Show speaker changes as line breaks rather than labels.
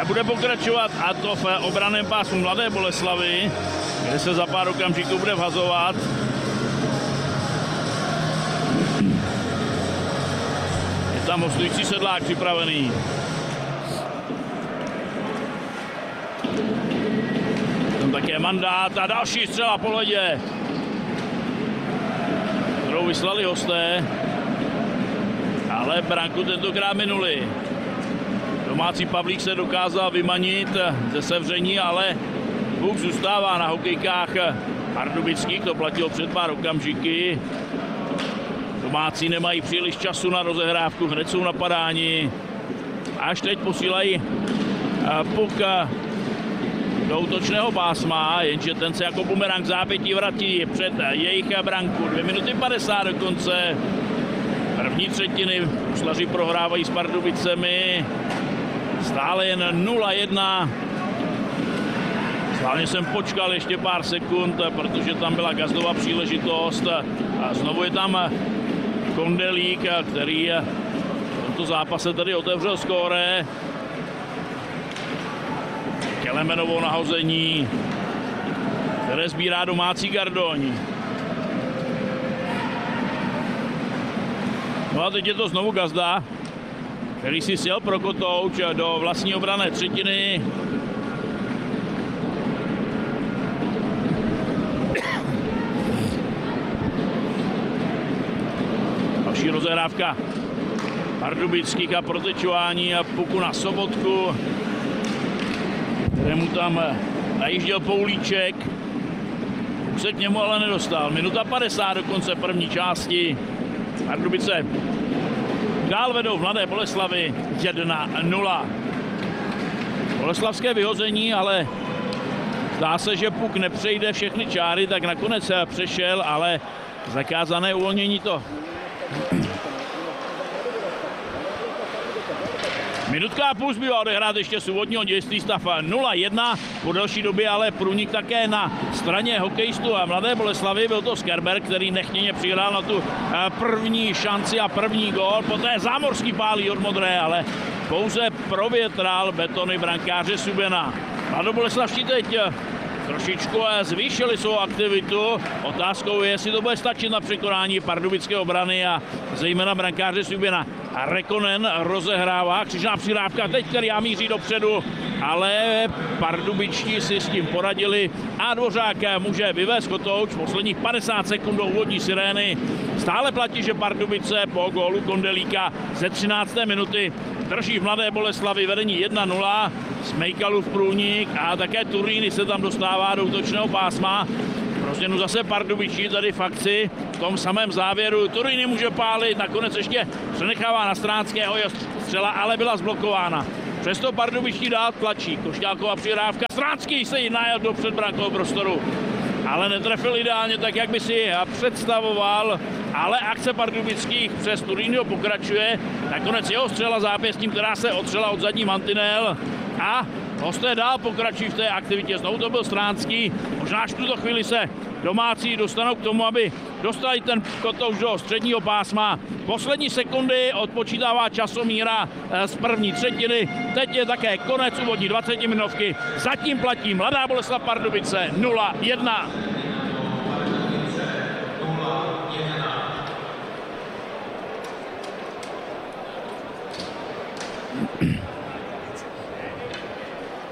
bude pokračovat, a to v obranném pásmu Mladé Boleslavi, kde se za pár okamžiků bude vhazovat. Je tam hostující Sedlák připravený. Tam také mandát a další střela po ledě, kterou vyslali hosté, ale branku tentokrát minuli. Domácí Pavlík se dokázal vymanit ze sevření, ale puk zůstává na hokejkách pardubických, to platilo před pár okamžiky. Domácí nemají příliš času na rozehrávku, hned jsou napadáni. Až teď posílají puk do útočného pásma, jenže ten se jako bumerang zápětí vratí před jejich branku. 2 minuty 50 do konce první třetiny. Uslaři prohrávají s Pardubicemi. Stále jen 0-1. Hlavně jsem počkal ještě pár sekund, protože tam byla Gazdova příležitost. A znovu je tam Kondelík, který v tomto zápase tady otevřel skóre. Kelemenovo nahození, které sbírá domácí Gardoň. No a teď je to znovu Gazda, který si sjel pro kotouč do vlastní obranné třetiny. Další rozehrávka pardubických a protečování a puku na Sobotku, kterému tam najížděl Poulíček. Puk se k němu ale nedostal. Minuta 50 do konce první části. Pardubice dál vedou v Mladé Boleslavi 1-0. Boleslavské vyhození, ale zdá se, že puk nepřejde všechny čáry, tak nakonec přešel, ale zakázané uvolnění to. Minutka a půl zbývá odehrát ještě z úvodního dějství, stav 0-1. Po delší době ale průnik také na straně hokejistů a Mladé Boleslavy. Byl to Skerber, který nechtěně přihrál na tu první šanci a první gól. Poté zámorský pálí od modré, ale pouze provětral betony brankáře Subena. Mladoboleslavští teď trošičku zvýšili svou aktivitu. Otázkou je, jestli to bude stačit na překonání pardubické obrany a zejména brankáře Subena. A Rekonen rozehrává, křižná přihrávka teď, který míří dopředu, ale pardubičtí si s tím poradili a Dvořák může vyvést kotouč. Posledních 50 sekund do úvodní sirény. Stále platí, že Pardubice po gólu Kondelíka ze 13. minuty drží v Mladé Boleslavi vedení 1-0. Smejkalův průnik a také Turíny se tam dostává do útočného pásma. Pro změnu zase Pardubičí tady v akci. V tom samém závěru Turíny může pálit, nakonec ještě přenechává na Stránského střela, ale byla zblokována. Přesto Pardubičí dál tlačí. Košťálková přihrávka. Stránský se jí najel do předbrankového prostoru, ale netrefil ideálně tak, jak by si představoval. Ale akce pardubických přes Turínho pokračuje. Nakonec jeho střela zápěstím, která se otřela od zadní mantinel. A hosté dál pokračují v té aktivitě. Znovu to byl Stránský. Možná až v tuto chvíli se domácí dostanou k tomu, aby dostali ten kotouč do středního pásma. Poslední sekundy odpočítává časomíra z první třetiny. Teď je také konec úvodní 20 minutovky. Zatím platí Mladá Boleslav Pardubice 0-1.